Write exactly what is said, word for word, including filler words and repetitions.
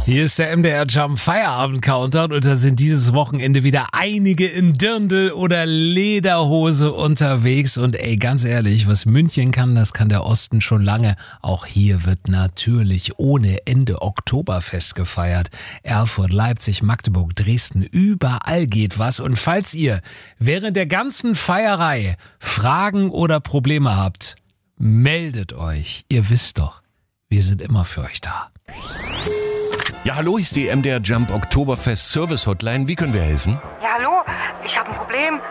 Hier ist der M D R Jump Feierabend Countdown und da sind dieses Wochenende wieder einige in Dirndl oder Lederhose unterwegs und ey, ganz ehrlich, was München kann, das kann der Osten schon lange. Auch hier wird natürlich ohne Ende Oktoberfest gefeiert. Erfurt, Leipzig, Magdeburg, Dresden, überall geht was und falls ihr während der ganzen Feierei Fragen oder Probleme habt, meldet euch. Ihr wisst doch, wir sind immer für euch da. Ja, hallo, hier ist die M D R Jump Oktoberfest Service Hotline. Wie können wir helfen? Ja, hallo, ich habe ein Problem.